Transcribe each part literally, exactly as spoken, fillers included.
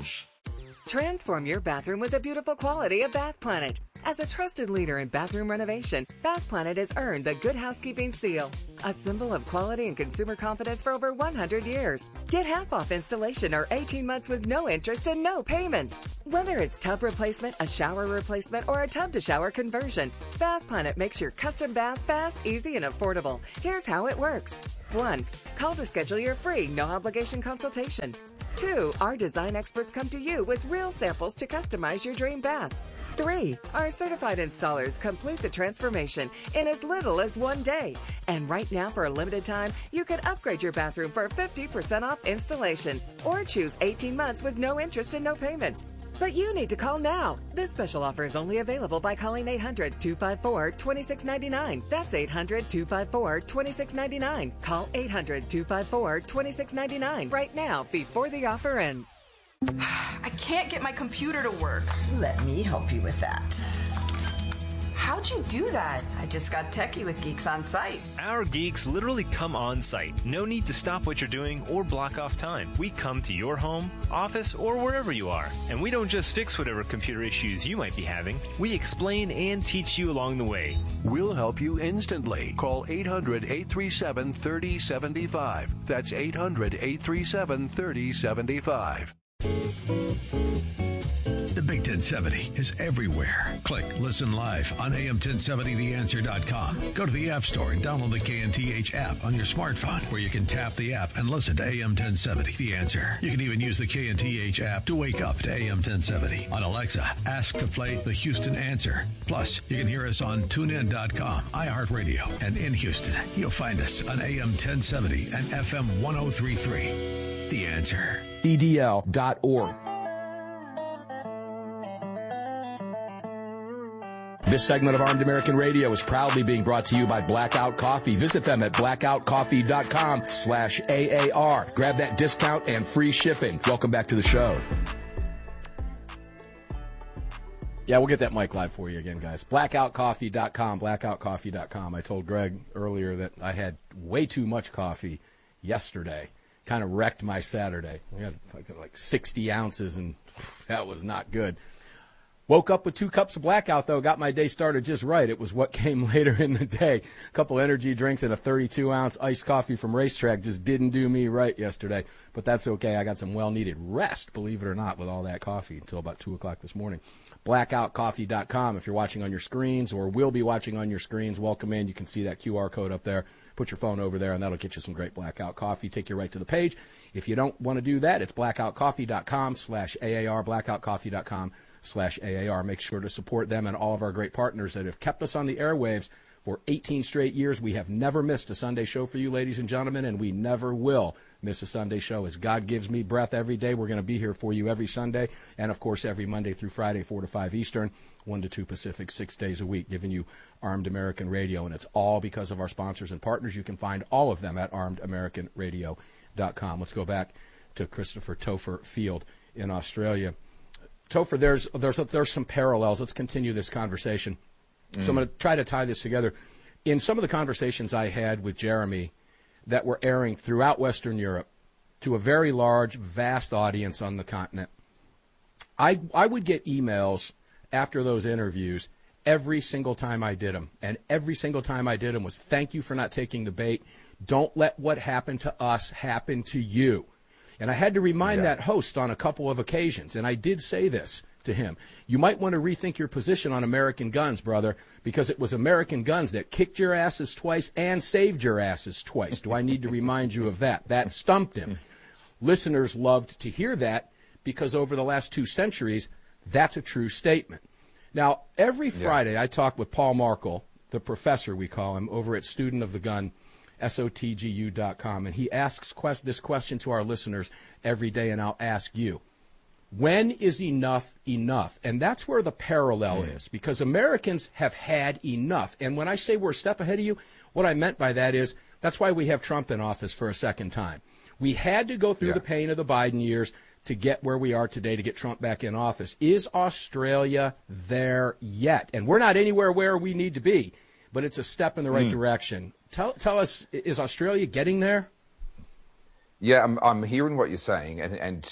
details. Transform your bathroom with the beautiful quality of Bath Planet. As a trusted leader in bathroom renovation, Bath Planet has earned the Good Housekeeping seal, a symbol of quality and consumer confidence for over one hundred years. Get half off installation or eighteen months with no interest and no payments. Whether it's tub replacement, a shower replacement, or a tub-to-shower conversion, Bath Planet makes your custom bath fast, easy, and affordable. Here's how it works. One, call to schedule your free, no-obligation consultation. Two, our design experts come to you with real samples to customize your dream bath. Three, our certified installers complete the transformation in as little as one day. And right now, for a limited time, you can upgrade your bathroom for fifty percent off installation or choose eighteen months with no interest and no payments. But you need to call now. This special offer is only available by calling eight hundred, two five four, two six nine nine. That's eight hundred, two five four, two six nine nine. Call eight hundred, two five four, two six nine nine right now before the offer ends. I can't get my computer to work. Let me help you with that. How'd you do that? I just got techie with Geeks on Site. Our geeks literally come on site. No need to stop what you're doing or block off time. We come to your home, office, or wherever you are. And we don't just fix whatever computer issues you might be having. We explain and teach you along the way. We'll help you instantly. Call eight hundred, eight three seven, three oh seven five. That's eight hundred, eight three seven, three oh seven five. The Big ten seventy is everywhere. Click Listen Live on A M ten seventy the answer dot com. Go to the App Store and download the K N T H app on your smartphone, where you can tap the app and listen to A M ten seventy The Answer. You can even use the K N T H app to wake up to A M ten seventy. On Alexa, ask to play the Houston Answer. Plus, you can hear us on tune in dot com, iHeartRadio, and in Houston, you'll find us on A M ten seventy and F M one oh three point three. The Answer. E D L dot org. This segment of Armed American Radio is proudly being brought to you by Blackout Coffee. Visit them at blackout coffee dot com slash A A R. Grab that discount and free shipping. Welcome back to the show. Yeah, we'll get that mic live for you again, guys. blackout coffee dot com, blackout coffee dot com. I told Greg earlier that I had way too much coffee yesterday. Kind of wrecked my Saturday. We had like sixty ounces, and that was not good. Woke up with two cups of Blackout, though. Got my day started just right. It was what came later in the day. A couple energy drinks and a thirty-two ounce iced coffee from Racetrack just didn't do me right yesterday. But that's okay. I got some well-needed rest, believe it or not, with all that coffee until about two o'clock this morning. blackout coffee dot com. If you're watching on your screens or will be watching on your screens, welcome in. You can see that Q R code up there. Put your phone over there, and that'll get you some great Blackout coffee. Take you right to the page. If you don't want to do that, it's blackout coffee dot com slash A A R, blackout coffee dot com slash A A R. Make sure to support them and all of our great partners that have kept us on the airwaves for eighteen straight years. We have never missed a Sunday show for you, ladies and gentlemen, and we never will miss a Sunday show. As God gives me breath every day, we're going to be here for you every Sunday, and, of course, every Monday through Friday, four to five Eastern, one to two Pacific, six days a week, giving you Armed American Radio, and it's all because of our sponsors and partners. You can find all of them at armed american radio dot com. Let's go back to Christopher Topher Field in Australia. Topher, there's there's there's some parallels. Let's continue this conversation. Mm. So I'm going to try to tie this together. In some of the conversations I had with Jeremy that were airing throughout Western Europe to a very large, vast audience on the continent, I I would get emails after those interviews every single time I did them. And every single time I did them was, thank you for not taking the bait. Don't let what happened to us happen to you. And I had to remind yeah. that host on a couple of occasions, and I did say this to him. You might want to rethink your position on American guns, brother, because it was American guns that kicked your asses twice and saved your asses twice. Do I need to remind you of that? That stumped him. Listeners loved to hear that because over the last two centuries, that's a true statement. Now, every Friday yeah. I talk with Paul Markle, the professor we call him, over at Student of the Gun, S O T G U dot com, and he asks quest- this question to our listeners every day, and I'll ask you. When is enough enough? And that's where the parallel mm. is, because Americans have had enough. And when I say we're a step ahead of you, what I meant by that is that's why we have Trump in office for a second time. We had to go through yeah. the pain of the Biden years to get where we are today, to get Trump back in office. Is Australia there yet? And we're not anywhere where we need to be, but it's a step in the right mm. direction. Tell tell us, is Australia getting there? Yeah, I'm I'm hearing what you're saying, and and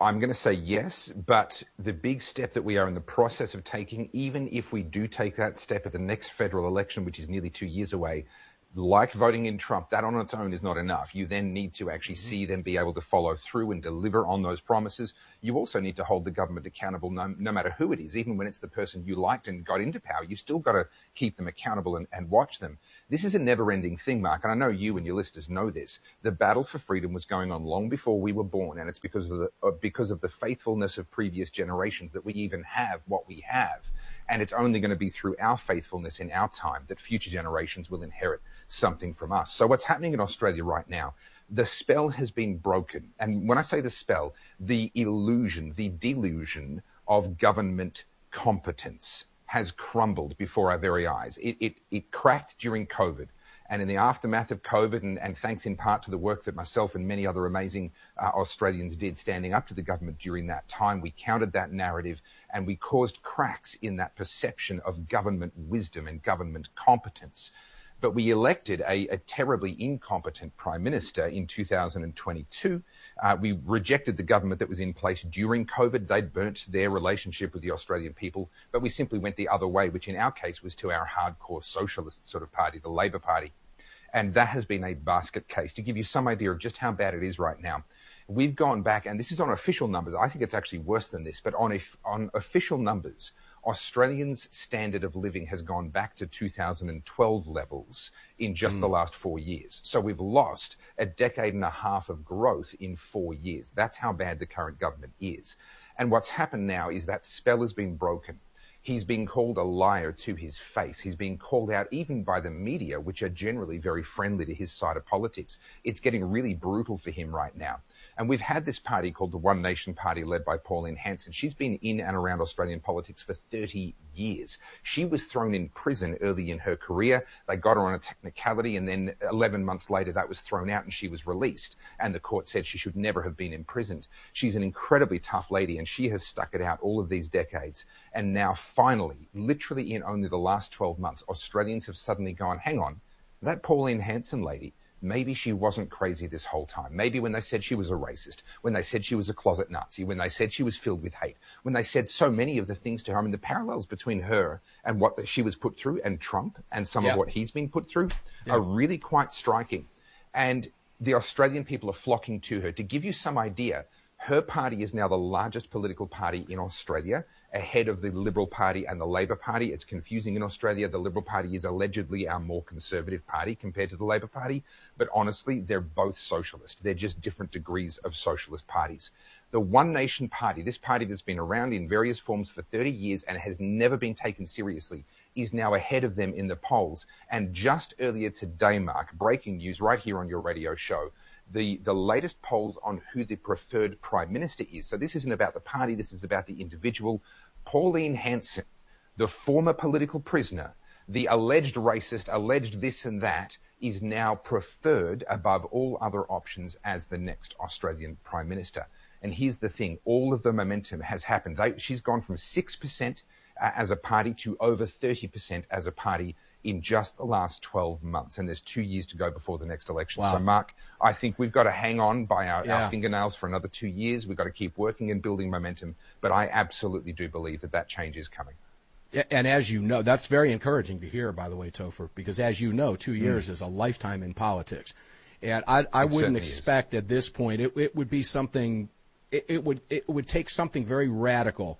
I'm going to say yes, but the big step that we are in the process of taking, even if we do take that step at the next federal election, which is nearly two years away, like voting in Trump, that on its own is not enough. You then need to actually mm-hmm. see them be able to follow through and deliver on those promises. You also need to hold the government accountable no, no matter who it is. Even when it's the person you liked and got into power, you still got to keep them accountable and, and watch them. This is a never-ending thing, Mark, and I know you and your listeners know this. The battle for freedom was going on long before we were born, and it's because of the, uh, because of the faithfulness of previous generations that we even have what we have. And it's only going to be through our faithfulness in our time that future generations will inherit something from us. So what's happening in Australia right now, the spell has been broken. And when I say the spell, the illusion, the delusion of government competence has crumbled before our very eyes. It, it, it cracked during COVID. And in the aftermath of COVID, and, and thanks in part to the work that myself and many other amazing uh, Australians did standing up to the government during that time, we countered that narrative and we caused cracks in that perception of government wisdom and government competence. But we elected a, a terribly incompetent prime minister in two thousand twenty-two. Uh, we rejected the government that was in place during COVID. They'd burnt their relationship with the Australian people, but we simply went the other way, which in our case was to our hardcore socialist sort of party, the Labor Party. And that has been a basket case. To give you some idea of just how bad it is right now, we've gone back, and this is on official numbers. I think it's actually worse than this, but on, if, on official numbers, Australians' standard of living has gone back to two thousand twelve levels in just mm. the last four years. So we've lost a decade and a half of growth in four years. That's how bad the current government is. And what's happened now is that spell has been broken. He's being called a liar to his face. He's being called out even by the media, which are generally very friendly to his side of politics. It's getting really brutal for him right now. And we've had this party called the One Nation Party led by Pauline Hanson. She's been in and around Australian politics for thirty years. She was thrown in prison early in her career. They got her on a technicality, and then eleven months later that was thrown out and she was released. And the court said she should never have been imprisoned. She's an incredibly tough lady, and she has stuck it out all of these decades. And now finally, literally in only the last twelve months, Australians have suddenly gone, hang on, that Pauline Hanson lady, maybe she wasn't crazy this whole time. Maybe when they said she was a racist, when they said she was a closet Nazi, when they said she was filled with hate, when they said so many of the things to her, I mean, the parallels between her and what she was put through and Trump and some yeah. of what he's been put through yeah. are really quite striking. And the Australian people are flocking to her. To give you some idea, her party is now the largest political party in Australia, ahead of the Liberal Party and the Labor Party. It's confusing in Australia. The Liberal Party is allegedly our more conservative party compared to the Labor Party, but honestly, they're both socialist. They're just different degrees of socialist parties. The One Nation Party, this party that's been around in various forms for thirty years and has never been taken seriously, is now ahead of them in the polls. And just earlier today, Mark, breaking news right here on your radio show, The, the latest polls on who the preferred prime minister is. So this isn't about the party, this is about the individual. Pauline Hanson, the former political prisoner, the alleged racist, alleged this and that, is now preferred above all other options as the next Australian prime minister. And here's the thing, all of the momentum has happened. They, she's gone from six percent uh, as a party to over thirty percent as a party in just the last twelve months, and there's two years to go before the next election. Wow. So, Mark, I think we've got to hang on by our, yeah. our fingernails for another two years. We've got to keep working and building momentum, but I absolutely do believe that that change is coming. And as you know, that's very encouraging to hear, by the way, Topher, because as you know, two years mm. is a lifetime in politics. And I, I wouldn't expect is. at this point, it, it would be something, it, it would it would take something very radical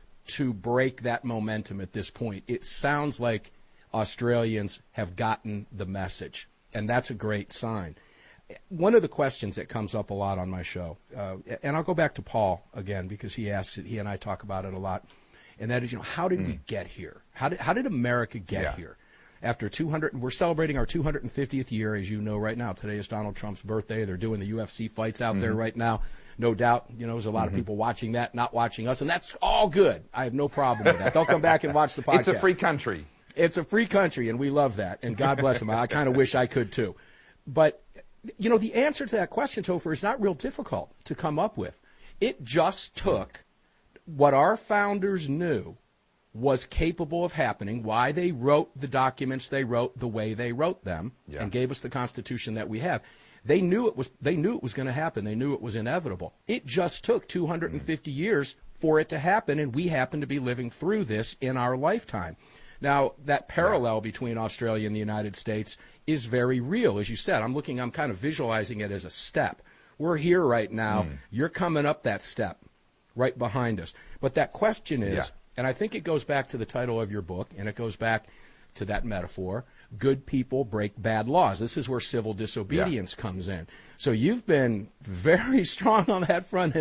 to break that momentum at this point. It sounds like Australians have gotten the message, and that's a great sign. One of the questions that comes up a lot on my show, uh, and I'll go back to Paul again because he asks it, he and I talk about it a lot, and that is, you know, how did mm. we get here? How did how did America get yeah. here? After two hundred, we're celebrating our two hundred fiftieth year, as you know, right now. Today is Donald Trump's birthday. They're doing the U F C fights out mm-hmm. there right now. No doubt, you know, there's a lot mm-hmm. of people watching that, not watching us, and that's all good. I have no problem with that. They'll come back and watch the podcast. It's a free country. It's a free country, and we love that, and God bless them. I kind of wish I could, too. But, you know, the answer to that question, Topher, is not real difficult to come up with. It just took what our founders knew was capable of happening, why they wrote the documents they wrote the way they wrote them, yeah. and gave us the Constitution that we have. They knew it was they knew it was going to happen. They knew it was inevitable. It just took two hundred fifty years for it to happen, and we happen to be living through this in our lifetime. Now, that parallel between Australia and the United States is very real. As you said, I'm looking, I'm kind of visualizing it as a step. We're here right now. Mm. You're coming up that step right behind us. But that question is, yeah. and I think it goes back to the title of your book, and it goes back to that metaphor, good people break bad laws. This is where civil disobedience yeah. comes in. So you've been very strong on that front